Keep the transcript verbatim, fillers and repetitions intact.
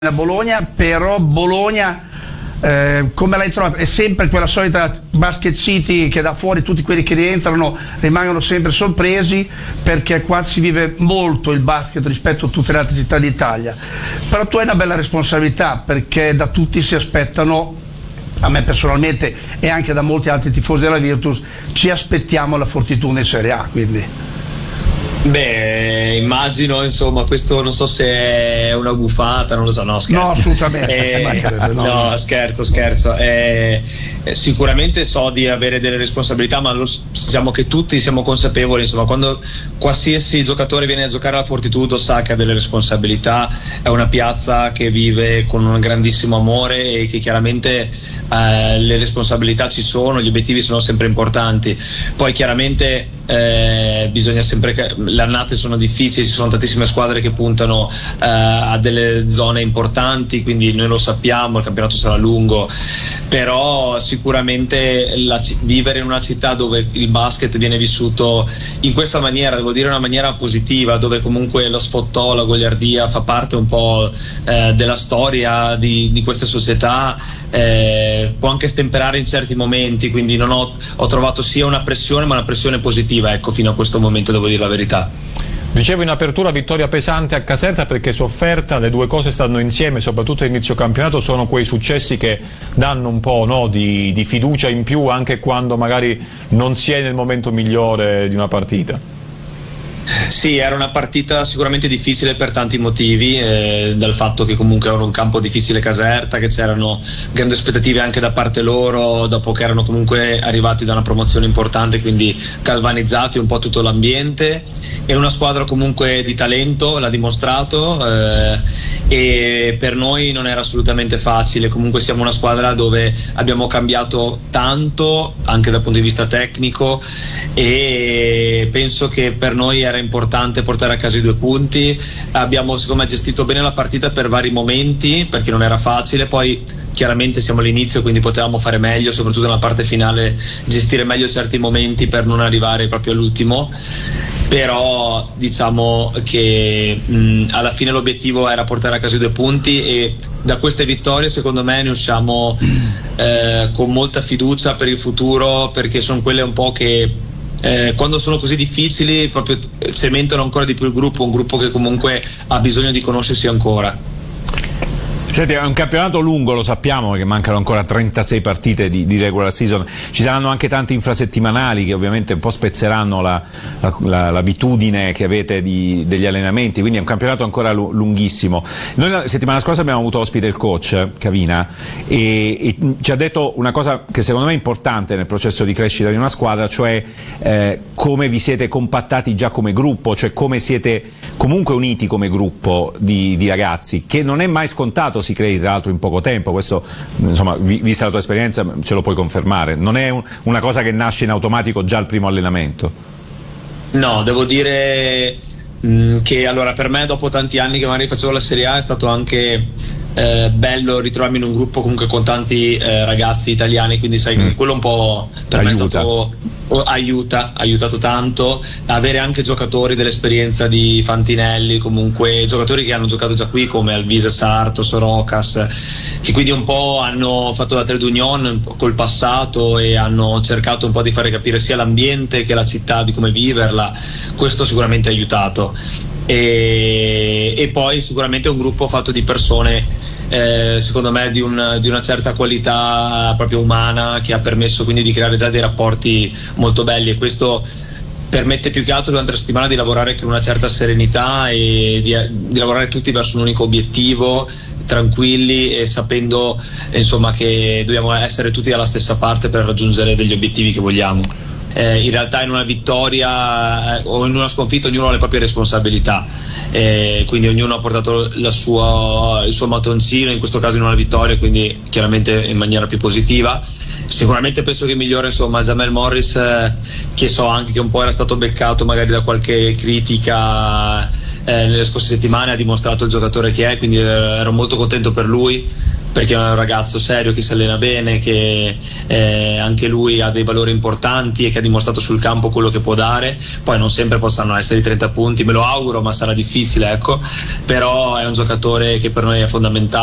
a Bologna, però Bologna eh, come l'hai trovata? È sempre quella solita Basket City che da fuori tutti quelli che rientrano rimangono sempre sorpresi, perché qua si vive molto il basket rispetto a tutte le altre città d'Italia, però tu hai una bella responsabilità perché da tutti si aspettano, a me personalmente e anche da molti altri tifosi della Virtus, ci aspettiamo la Fortitudo in Serie A, quindi beh, immagino, insomma, questo non so se è una buffata, non lo so, no, scherzo. No, assolutamente. Eh, no, no, scherzo, scherzo. Eh, eh, sicuramente so di avere delle responsabilità, ma lo, diciamo che tutti siamo consapevoli, insomma, quando qualsiasi giocatore viene a giocare alla Fortitudo sa che ha delle responsabilità, è una piazza che vive con un grandissimo amore e che chiaramente eh, le responsabilità ci sono, gli obiettivi sono sempre importanti. Poi chiaramente eh, bisogna sempre che le annate sono difficili, ci sono tantissime squadre che puntano eh, a delle zone importanti, quindi noi lo sappiamo, il campionato sarà lungo, però sicuramente la, vivere in una città dove il basket viene vissuto in questa maniera, devo dire una maniera positiva, dove comunque lo sfottò, la goliardia fa parte un po' eh, della storia di, di queste società, eh, può anche stemperare in certi momenti, quindi non ho, ho trovato sia una pressione ma una pressione positiva, ecco, fino a questo momento, devo dire la verità. Dicevo in apertura vittoria pesante a Caserta perché sofferta, le due cose stanno insieme, soprattutto all'inizio campionato, sono quei successi che danno un po', no, di, di fiducia in più anche quando magari non si è nel momento migliore di una partita. Sì, era una partita sicuramente difficile per tanti motivi, eh, dal fatto che comunque era un campo difficile Caserta, che c'erano grandi aspettative anche da parte loro, dopo che erano comunque arrivati da una promozione importante, quindi galvanizzati un po' tutto l'ambiente. È una squadra comunque di talento, l'ha dimostrato, eh, e per noi non era assolutamente facile. Comunque siamo una squadra dove abbiamo cambiato tanto anche dal punto di vista tecnico e penso che per noi era importante portare a casa i due punti. Abbiamo secondo me gestito bene la partita per vari momenti perché non era facile, poi chiaramente siamo all'inizio quindi potevamo fare meglio, soprattutto nella parte finale gestire meglio certi momenti per non arrivare proprio all'ultimo, però diciamo che mh, alla fine l'obiettivo era portare a casa i due punti e da queste vittorie secondo me ne usciamo eh, con molta fiducia per il futuro, perché sono quelle un po' che Eh, quando sono così difficili proprio cementano ancora di più il gruppo, un gruppo che comunque ha bisogno di conoscersi ancora. Senti, è un campionato lungo, lo sappiamo, perché mancano ancora trentasei partite di, di regular season, ci saranno anche tanti infrasettimanali che ovviamente un po' spezzeranno la, la, l'abitudine che avete di, degli allenamenti, quindi è un campionato ancora lunghissimo. Noi la settimana scorsa abbiamo avuto ospite il coach Cavina e, e ci ha detto una cosa che secondo me è importante nel processo di crescita di una squadra, cioè eh, come vi siete compattati già come gruppo, cioè come siete comunque uniti come gruppo di, di ragazzi, che non è mai scontato si crei tra l'altro in poco tempo. Questo, insomma, vista la tua esperienza ce lo puoi confermare, non è un, una cosa che nasce in automatico già al primo allenamento. No, devo dire mh, che allora per me dopo tanti anni che magari facevo la Serie A è stato anche eh, bello ritrovarmi in un gruppo comunque con tanti eh, ragazzi italiani, quindi sai mm. quello un po' per aiuta. me è stato oh, aiuta, ha aiutato tanto, avere anche giocatori dell'esperienza di Fantinelli, comunque giocatori che hanno giocato già qui come Alvise Sarto, Sorocas, che quindi un po' hanno fatto la trade union col passato e hanno cercato un po' di fare capire sia l'ambiente che la città di come viverla. Questo sicuramente ha aiutato. E, e poi sicuramente è un gruppo fatto di persone eh, secondo me di, un, di una certa qualità proprio umana, che ha permesso quindi di creare già dei rapporti molto belli, e questo permette più che altro durante la settimana di lavorare con una certa serenità e di, di lavorare tutti verso un unico obiettivo, tranquilli e sapendo insomma che dobbiamo essere tutti dalla stessa parte per raggiungere degli obiettivi che vogliamo. Eh, in realtà in una vittoria eh, o in una sconfitta ognuno ha le proprie responsabilità, eh, quindi ognuno ha portato la sua, il suo mattoncino, in questo caso in una vittoria, quindi chiaramente in maniera più positiva. Sicuramente penso che migliore insomma Jamel Morris, eh, che so anche che un po' era stato beccato magari da qualche critica eh, nelle scorse settimane, ha dimostrato il giocatore che è, quindi ero molto contento per lui. perché è un ragazzo serio che si allena bene, che eh, anche lui ha dei valori importanti e che ha dimostrato sul campo quello che può dare. Poi non sempre possano essere i trenta punti, me lo auguro, ma sarà difficile, ecco, però è un giocatore che per noi è fondamentale.